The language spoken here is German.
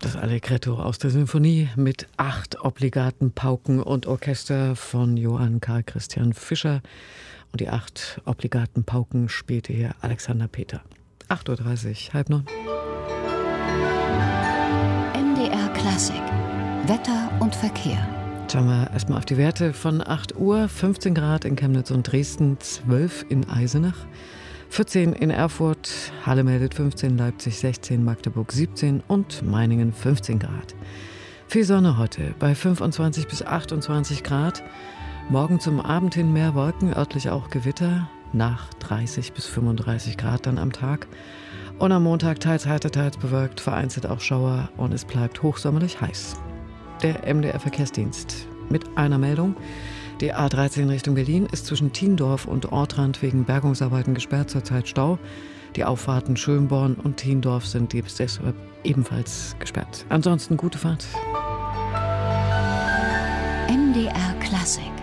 das Allegretto aus der Sinfonie mit 8 obligaten Pauken und Orchester von Johann Carl Christian Fischer. Und die 8 obligaten Pauken spielte hier Alexander Peter. 8:30 Uhr, 8:30. NDR Klassik. Wetter und Verkehr. Schauen wir erstmal auf die Werte von 8 Uhr. 15 Grad in Chemnitz und Dresden, 12 in Eisenach, 14 in Erfurt, Halle meldet 15, Leipzig 16, Magdeburg 17 und Meiningen 15 Grad. Viel Sonne heute bei 25 bis 28 Grad. Morgen zum Abend hin mehr Wolken, örtlich auch Gewitter, nach 30 bis 35 Grad dann am Tag. Und am Montag teils heiter, teils bewölkt, vereinzelt auch Schauer und es bleibt hochsommerlich heiß. Der MDR-Verkehrsdienst mit einer Meldung. Die A13 Richtung Berlin ist zwischen Thiendorf und Ortrand wegen Bergungsarbeiten gesperrt, zurzeit Stau. Die Auffahrten Schönborn und Thiendorf sind deshalb ebenfalls gesperrt. Ansonsten gute Fahrt. NDR Klassik.